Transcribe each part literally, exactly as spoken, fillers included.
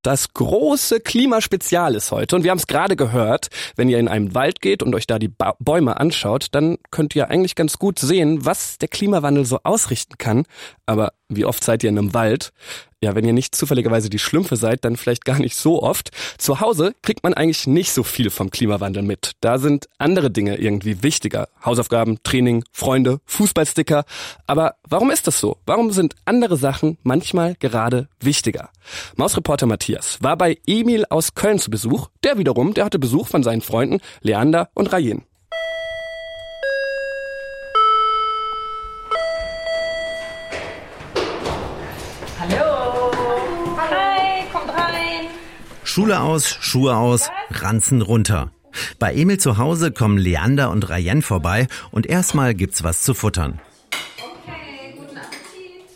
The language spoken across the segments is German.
Das große Klimaspezial ist heute und wir haben es gerade gehört, wenn ihr in einen Wald geht und euch da die ba- Bäume anschaut, dann könnt ihr eigentlich ganz gut sehen, was der Klimawandel so ausrichten kann. Aber wie oft seid ihr in einem Wald? Ja, wenn ihr nicht zufälligerweise die Schlümpfe seid, dann vielleicht gar nicht so oft. Zu Hause kriegt man eigentlich nicht so viel vom Klimawandel mit. Da sind andere Dinge irgendwie wichtiger. Hausaufgaben, Training, Freunde, Fußballsticker. Aber warum ist das so? Warum sind andere Sachen manchmal gerade wichtiger? Mausreporter Matthias war bei Emil aus Köln zu Besuch. Der wiederum, der hatte Besuch von seinen Freunden Leander und Rayen. Schule aus, Schuhe aus, Ranzen runter. Bei Emil zu Hause kommen Leander und Rayen vorbei und erstmal gibt's was zu futtern. Okay, guten Appetit.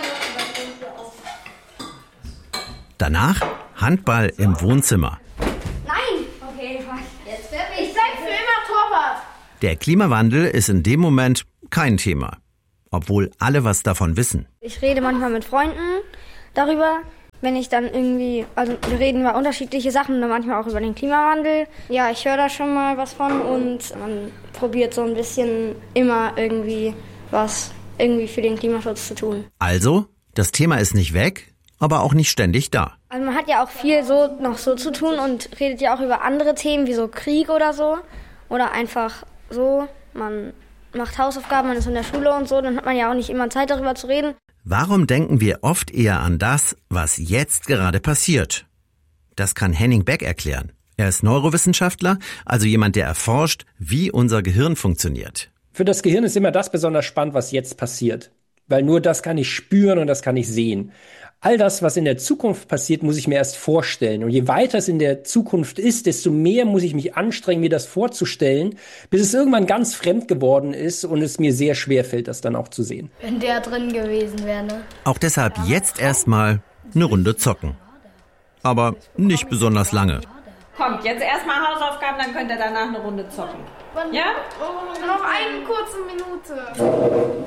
Danach Handball im Wohnzimmer. Nein! Okay, jetzt werd ich. Ich bleib für immer Torwart. Der Klimawandel ist in dem Moment kein Thema, obwohl alle was davon wissen. Ich rede manchmal mit Freunden darüber. Wenn ich dann irgendwie, also wir reden über unterschiedliche Sachen, manchmal auch über den Klimawandel. Ja, ich höre da schon mal was von und man probiert so ein bisschen immer irgendwie was irgendwie für den Klimaschutz zu tun. Also, das Thema ist nicht weg, aber auch nicht ständig da. Also man hat ja auch viel so noch so zu tun und redet ja auch über andere Themen wie so Krieg oder so. Oder einfach so, man macht Hausaufgaben, man ist in der Schule und so, dann hat man ja auch nicht immer Zeit darüber zu reden. Warum denken wir oft eher an das, was jetzt gerade passiert? Das kann Henning Beck erklären. Er ist Neurowissenschaftler, also jemand, der erforscht, wie unser Gehirn funktioniert. Für das Gehirn ist immer das besonders spannend, was jetzt passiert. Weil nur das kann ich spüren und das kann ich sehen. All das, was in der Zukunft passiert, muss ich mir erst vorstellen. Und je weiter es in der Zukunft ist, desto mehr muss ich mich anstrengen, mir das vorzustellen, bis es irgendwann ganz fremd geworden ist und es mir sehr schwer fällt, das dann auch zu sehen. Wenn der drin gewesen wäre, ne? Auch deshalb jetzt erstmal eine Runde zocken. Aber nicht besonders lange. Kommt, jetzt erstmal Hausaufgaben, dann könnt ihr danach eine Runde zocken. Ja? Oh, noch eine kurze Minute.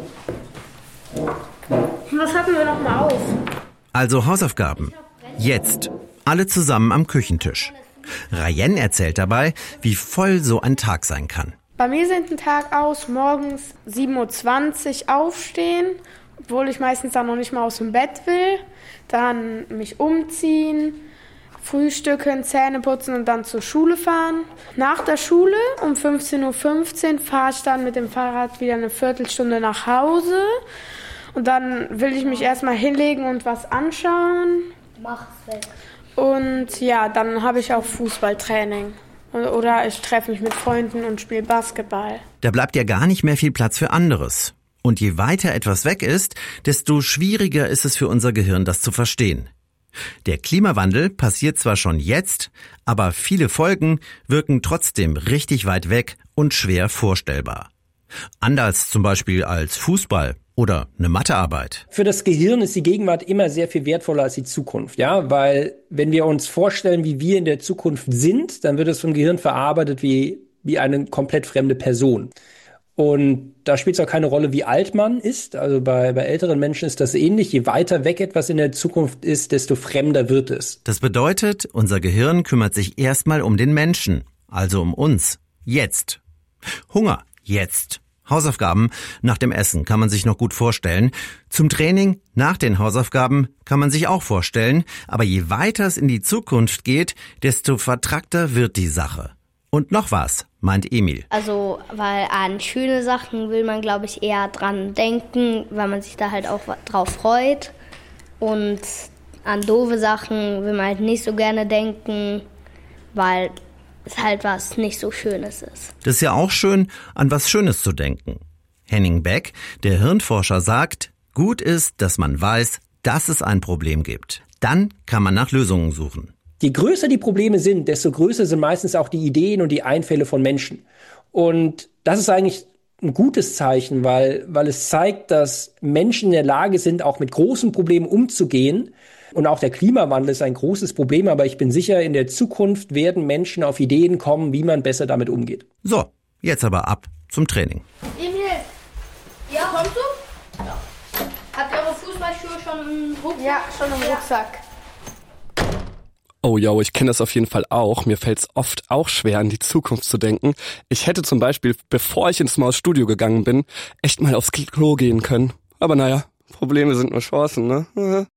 Was hatten wir noch mal auf? Also Hausaufgaben. Jetzt. Alle zusammen am Küchentisch. Rayen erzählt dabei, wie voll so ein Tag sein kann. Bei mir sieht ein Tag aus, morgens sieben Uhr zwanzig aufstehen, obwohl ich meistens dann noch nicht mal aus dem Bett will. Dann mich umziehen, frühstücken, Zähne putzen und dann zur Schule fahren. Nach der Schule um fünfzehn Uhr fünfzehn fahre ich dann mit dem Fahrrad wieder eine Viertelstunde nach Hause. Und dann will ich mich erstmal hinlegen und was anschauen. Mach's weg. Und ja, dann habe ich auch Fußballtraining. Oder ich treffe mich mit Freunden und spiele Basketball. Da bleibt ja gar nicht mehr viel Platz für anderes. Und je weiter etwas weg ist, desto schwieriger ist es für unser Gehirn, das zu verstehen. Der Klimawandel passiert zwar schon jetzt, aber viele Folgen wirken trotzdem richtig weit weg und schwer vorstellbar. Anders zum Beispiel als Fußball oder eine Mathearbeit. Für das Gehirn ist die Gegenwart immer sehr viel wertvoller als die Zukunft, ja, weil wenn wir uns vorstellen, wie wir in der Zukunft sind, dann wird es vom Gehirn verarbeitet wie wie eine komplett fremde Person. Und da spielt es auch keine Rolle, wie alt man ist. Also bei bei älteren Menschen ist das ähnlich. Je weiter weg etwas in der Zukunft ist, desto fremder wird es. Das bedeutet, unser Gehirn kümmert sich erstmal um den Menschen, also um uns, jetzt. Hunger, jetzt. Hausaufgaben nach dem Essen kann man sich noch gut vorstellen. Zum Training nach den Hausaufgaben kann man sich auch vorstellen. Aber je weiter es in die Zukunft geht, desto vertrackter wird die Sache. Und noch was, meint Emil. Also, weil an schöne Sachen will man, glaube ich, eher dran denken, weil man sich da halt auch drauf freut. Und an doofe Sachen will man halt nicht so gerne denken, weil es halt was nicht so Schönes ist. Das ist ja auch schön, an was Schönes zu denken. Henning Beck, der Hirnforscher, sagt, gut ist, dass man weiß, dass es ein Problem gibt. Dann kann man nach Lösungen suchen. Je größer die Probleme sind, desto größer sind meistens auch die Ideen und die Einfälle von Menschen. Und das ist eigentlich ein gutes Zeichen, weil, weil es zeigt, dass Menschen in der Lage sind, auch mit großen Problemen umzugehen. Und auch der Klimawandel ist ein großes Problem, aber ich bin sicher, in der Zukunft werden Menschen auf Ideen kommen, wie man besser damit umgeht. So, jetzt aber ab zum Training. Emil, ja, kommst du? Ja. Habt ihr eure Fußballschuhe schon im Rucksack? Ja, schon im Rucksack. Oh ja, ich kenne das auf jeden Fall auch. Mir fällt es oft auch schwer, an die Zukunft zu denken. Ich hätte zum Beispiel, bevor ich ins Maus-Studio gegangen bin, echt mal aufs Klo gehen können. Aber naja, Probleme sind nur Chancen, ne?